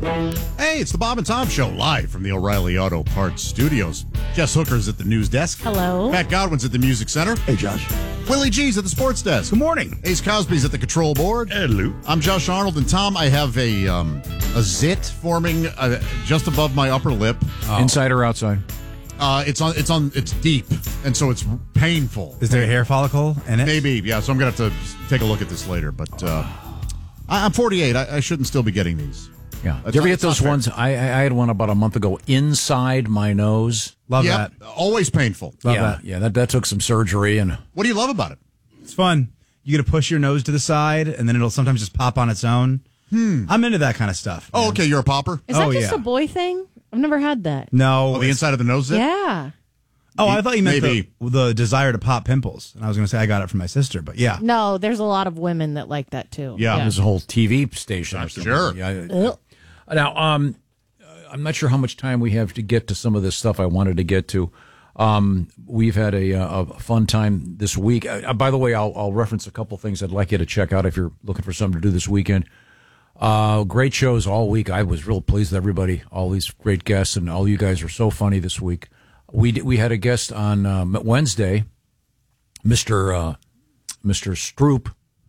Hey, it's the Bob and Tom Show, live from the O'Reilly Auto Parts Studios. Jess Hooker's at the news desk. Hello. Pat Godwin's at the music center. Hey, Josh. Willie G's at the sports desk. Good morning. Ace Cosby's at the control board. Hello. I'm Josh Arnold, and Tom, I have a zit forming just above my upper lip. Inside or outside? It's deep, and so it's painful. Is there a hair follicle in it? Maybe, yeah. So I'm gonna have to take a look at this later. But I'm 48. I shouldn't still be getting these. Yeah. Did you ever get those ones? I had one about a month ago inside my nose. Love that. Always painful. Love yeah, that. yeah. That took some surgery, and What do you love about it? It's fun. You get to push your nose to the side, and then it'll sometimes just pop on its own. I'm into that kind of stuff. Oh, man. okay. You're a popper. Is that Oh, just yeah. a boy thing? I've never had that. No. Oh, the inside of the nose zit? Yeah. Oh, I thought you meant Maybe. the desire to pop pimples. And I was going to say I got it from my sister, but yeah. No, there's a lot of women that like that too. Yeah. there's a whole TV station. Or something. Sure. Yeah. Ugh. Now, I'm not sure how much time we have to get to some of this stuff I wanted to get to. We've had a fun time this week. By the way, I'll reference a couple things I'd like you to check out if you're looking for something to do this weekend. Great shows all week. I was real pleased with everybody, all these great guests, and all you guys are so funny this week. We had a guest on Wednesday, Mr. Stroop.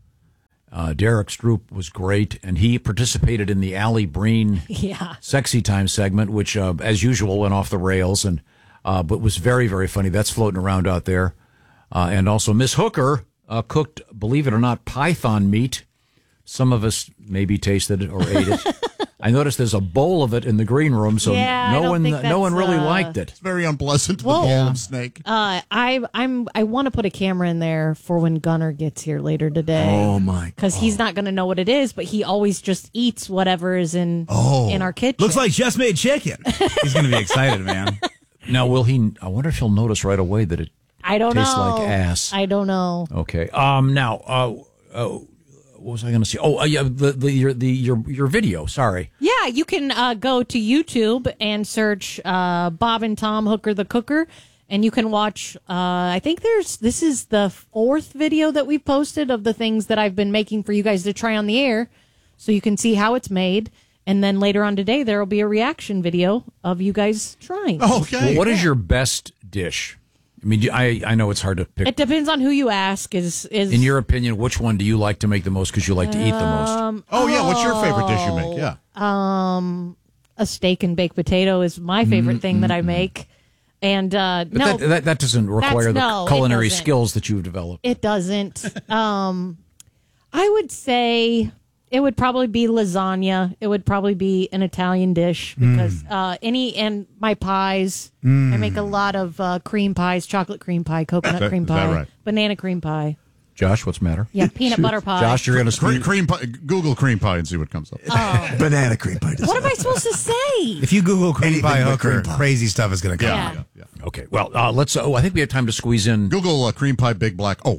Derek Stroop was great, and he participated in the Allie Breen Sexy Time segment, which, as usual, went off the rails, and but was very, very funny. That's floating around out there. And also, Miss Hooker cooked, believe it or not, python meat. Some of us maybe tasted it or ate it. I noticed there's a bowl of it in the green room, so no one really liked it. It's very unpleasant, the Well, bowl of snake. I want to put a camera in there for when Gunner gets here later today. Oh, my Because he's not going to know what it is, but he always just eats whatever is in our kitchen. Looks like just made chicken. He's going to be excited, man. Now, will he? I wonder if he'll notice right away that it I don't tastes know. like ass. I don't know. Okay. Now, what was I going to say? Oh, yeah, your video. Sorry. Yeah, you can go to YouTube and search Bob and Tom Hooker the Cooker, and you can watch. I think this is the 4th video that we've posted of the things that I've been making for you guys to try on the air, so you can see how it's made. And then later on today, there will be a reaction video of you guys trying. Okay. Well, what is your best dish? I mean, I know it's hard to pick. It depends on who you ask. Is In your opinion, which one do you like to make the most because you like to eat the most? Yeah. What's your favorite dish you make? Yeah. a steak and baked potato is my favorite thing that I make. And But that doesn't require the it culinary doesn't. skills that you've developed. It doesn't. I would say it would probably be lasagna. It would probably be an Italian dish because and my pies. I make a lot of cream pies, chocolate cream pie, coconut cream is that pie, right? banana cream pie. Josh, what's the matter? Yeah, peanut butter pie. Josh, you're going to Cream pie. Google cream pie and see what comes up. Banana cream pie. What am I supposed to say? If you Google cream Anything pie but hooker, cream pie. crazy stuff is going to come Yeah. out. Yeah. Okay, well, let's. I think we have time to squeeze in. Google cream pie big black. Oh,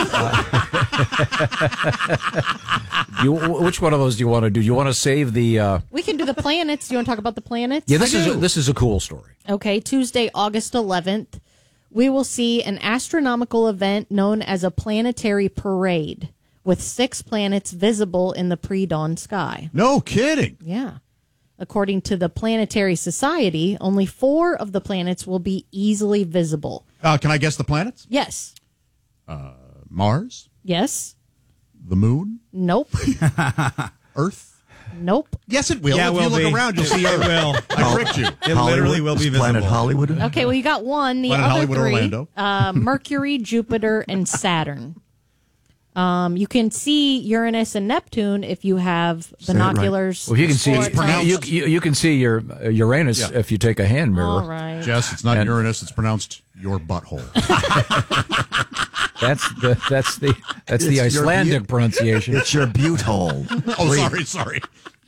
Which one of those do you want to do? You want to save the? We can do the planets. Do you want to talk about the planets? Yeah, this is a cool story. Okay, Tuesday, August 11th, we will see an astronomical event known as a planetary parade with 6 planets visible in the pre-dawn sky. no kidding. Yeah. According to the Planetary Society, only 4 of the planets will be easily visible. Can I guess the planets? Yes. Mars, Yes. the moon, Nope. Earth. Nope. Yes, it will. Yeah, if it you will look be. around, you'll see Earth. It will. I tricked you. It literally will be Is Planet visible. Hollywood. Okay, well, you got one. The Planet other Hollywood, 3, Orlando. Mercury, Jupiter, and Saturn. You can see Uranus and Neptune if you have binoculars. Well, you can see or a telescope. you can see your Uranus Yeah. if you take a hand mirror. All right. Jess, it's not Uranus. It's pronounced your butthole. That's the It's your Icelandic pronunciation. It's your butte hole. Oh, sorry.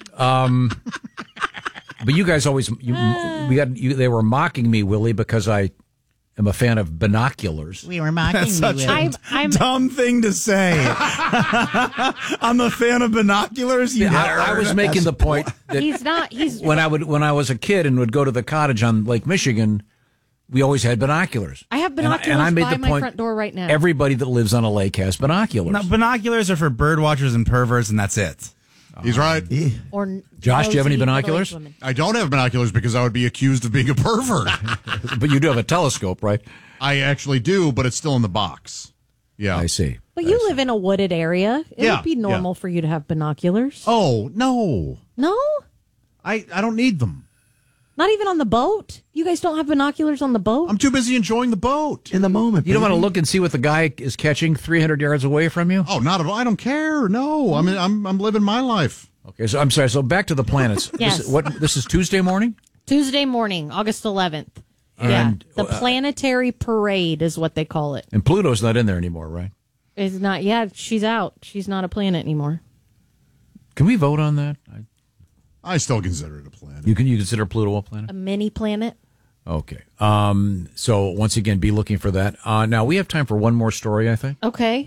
But you guys always they were mocking me, Willie, because I am a fan of binoculars. We were mocking you. Such Will. a dumb thing to say. I'm a fan of binoculars. You I was making the point that He's not. He's when I was a kid and would go to the cottage on Lake Michigan, we always had binoculars. I have And binoculars I made by the my point, front door right now. Everybody that lives on a lake has binoculars. No, binoculars are for bird watchers and perverts, and that's it. He's right. Or Josh, do you have any nosy binoculars? middle-aged women. I don't have binoculars because I would be accused of being a pervert. But you do have a telescope, right? I actually do, but it's still in the box. Yeah. I see. But you live in a wooded area. It Yeah, would be normal for you to have binoculars. Oh, no. No? I don't need them. Not even on the boat? You guys don't have binoculars on the boat? I'm too busy enjoying the boat. In the moment. You don't want to baby. look and see what the guy is catching 300 yards away from you? Oh, not at all. I don't care. No. I'm living my life. Okay, so I'm sorry. So back to the planets. Yes. This is Tuesday morning? Tuesday morning, August 11th. Yeah. And, The planetary parade is what they call it. And Pluto's not in there anymore, right? It's not, yeah, she's out. She's not a planet anymore. Can we vote on that? I still consider it a planet. You consider Pluto a planet? A mini planet. Okay. So once again, be looking for that. Now we have time for one more story, I think. Okay.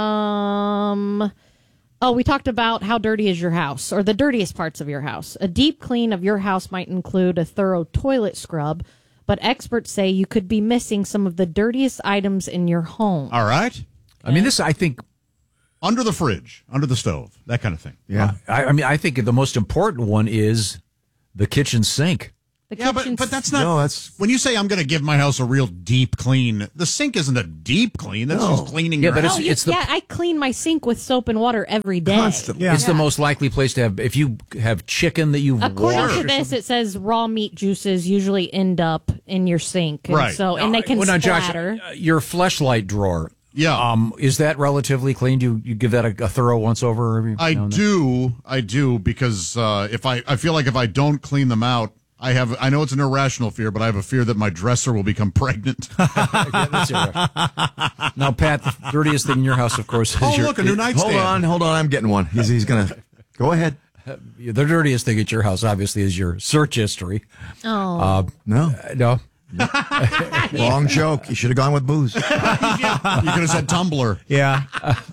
We talked about how dirty is your house, or the dirtiest parts of your house. A deep clean of your house might include a thorough toilet scrub, but experts say you could be missing some of the dirtiest items in your home. All right. I mean, I think. Under the fridge, under the stove, that kind of thing. Yeah. I think the most important one is the kitchen sink. The Yeah, kitchen but that's not. No, that's- when you say I'm going to give my house a real deep clean. The sink isn't a deep clean. That's just cleaning. Yeah, your but house. I clean my sink with soap and water every day. Constantly. It's the most likely place to have. If you have chicken that you've According washed. to this, it says raw meat juices usually end up in your sink, and Right. So and they can Well, now, Josh, splatter. your fleshlight drawer. Yeah. Is that relatively clean? Do you give that a thorough once over? Every I now and then? do. I do because if I feel like if I don't clean them out, I know it's an irrational fear, but I have a fear that my dresser will become pregnant. Yeah, that's it. Now, Pat, the dirtiest thing in your house, of course, is Oh, your look, a new nightstand. Hold on. I'm getting one. He's going to go ahead. the dirtiest thing at your house, obviously, is your search history. No, No. wrong joke. You should have gone with booze. You could have said Tumblr. Yeah.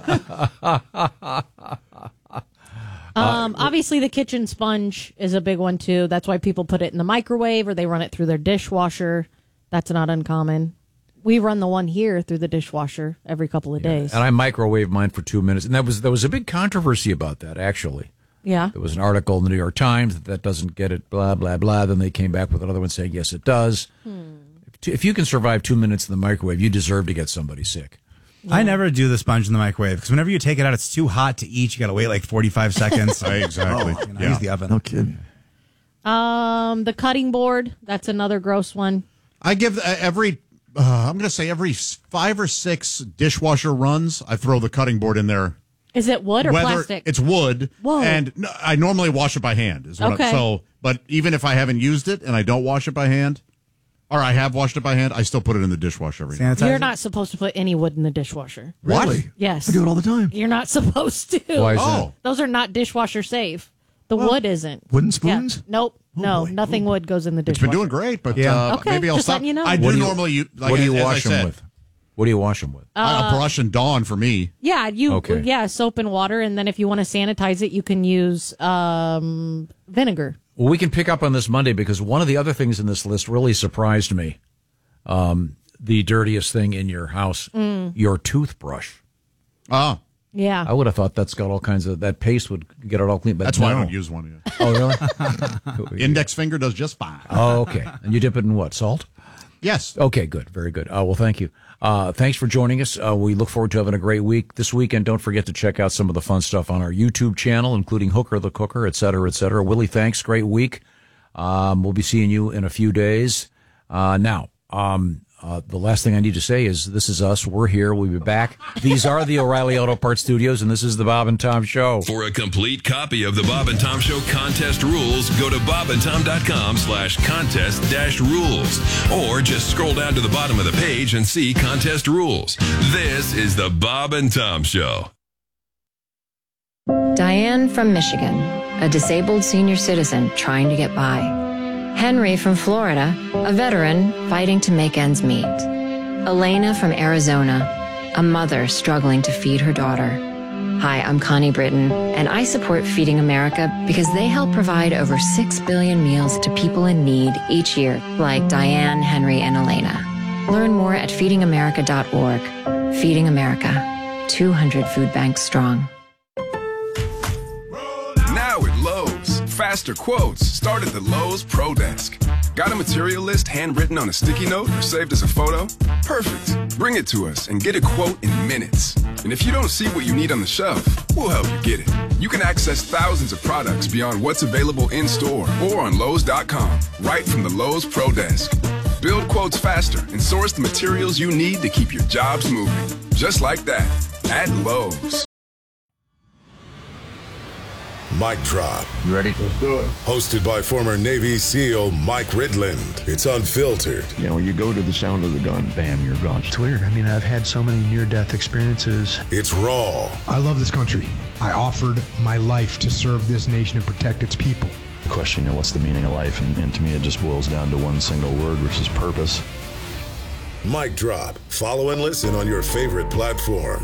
Obviously, the kitchen sponge is a big one too. That's why people put it in the microwave or they run it through their dishwasher. That's not uncommon. We run the one here through the dishwasher every couple of days. And I microwave mine for 2 minutes, and there was a big controversy about that. Actually, Yeah. there was an article in the New York Times that doesn't get it. Blah blah blah. Then they came back with another one saying yes, it does. If you can survive 2 minutes in the microwave, you deserve to get somebody sick. I never do the sponge in the microwave because whenever you take it out, it's too hot to eat. You got to wait like 45 seconds. Exactly. I use the oven. No kidding. The cutting board. That's another gross one. I give every. I'm going to say every 5 or 6 dishwasher runs, I throw the cutting board in there. Is it wood or plastic? It's wood, Whoa. and I normally wash it by hand. Okay. But even if I haven't used it and I don't wash it by hand, or I have washed it by hand, I still put it in the dishwasher every day. Sanitizer? You're not supposed to put any wood in the dishwasher. Really? Yes. I do it all the time. You're not supposed to. Why is Oh, Those are not dishwasher safe. The wood isn't. Wooden spoons? Yeah. Nope. No, boy. nothing wood goes in the it's dishwasher. been doing great, but Yeah. Okay, maybe I'll just stop. letting you know. I What do do you- normally. Like, what do you as I wash them said, with? What do you wash them with? A brush and Dawn for me. Yeah, Okay. soap and water, and then if you want to sanitize it, you can use vinegar. Well, we can pick up on this Monday because one of the other things in this list really surprised me. The dirtiest thing in your house, your toothbrush. Oh, Yeah. I would have thought that's got all kinds of, that paste would get it all clean. But that's why I no. don't use one. Oh, really? Index finger does just fine. Oh, okay. And you dip it in what, salt? Yes. Okay, good. Very good. Well, thank you. Thanks for joining us. We look forward to having a great week this weekend. Don't forget to check out some of the fun stuff on our YouTube channel, including Hooker the Cooker, et cetera, et cetera. Willie, thanks. Great week. We'll be seeing you in a few days. Now, the last thing I need to say is this is us. We're here. We'll be back. These are the O'Reilly Auto Parts Studios, and this is the Bob and Tom Show. For a complete copy of the Bob and Tom Show contest rules, go to bobandtom.com/contest-rules. Or just scroll down to the bottom of the page and see contest rules. This is the Bob and Tom Show. Diane from Michigan, a disabled senior citizen trying to get by. Henry from Florida, a veteran fighting to make ends meet. Elena from Arizona, a mother struggling to feed her daughter. Hi, I'm Connie Britton, and I support Feeding America because they help provide over 6 billion meals to people in need each year, like Diane, Henry, and Elena. Learn more at feedingamerica.org. Feeding America, 200 food banks strong. Now faster quotes start at the Lowe's Pro Desk. Got a material list handwritten on a sticky note or saved as a photo? Perfect. Bring it to us and get a quote in minutes. And if you don't see what you need on the shelf, we'll help you get it. You can access thousands of products beyond what's available in store or on Lowe's.com, right from the Lowe's Pro Desk. Build quotes faster and source the materials you need to keep your jobs moving. Just like that, at Lowe's. Mic Drop. You ready? Let's do it. Hosted by former Navy SEAL Mike Ridland. It's unfiltered. You know, you go to the sound of the gun, bam, you're gone. It's weird. I mean, I've had so many near-death experiences. It's raw. I love this country. I offered my life to serve this nation and protect its people. The question, you know, what's the meaning of life? And to me, it just boils down to one single word, which is purpose. Mic Drop. Follow and listen on your favorite platform.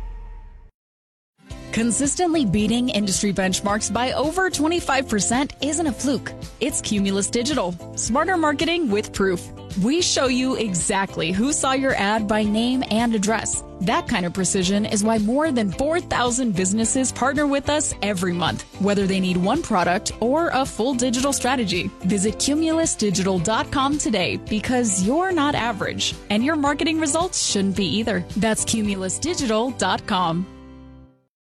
Consistently beating industry benchmarks by over 25% isn't a fluke. It's Cumulus Digital. Smarter marketing with proof. We show you exactly who saw your ad by name and address. That kind of precision is why more than 4,000 businesses partner with us every month, whether they need one product or a full digital strategy. Visit cumulusdigital.com today because you're not average, and your marketing results shouldn't be either. That's cumulusdigital.com.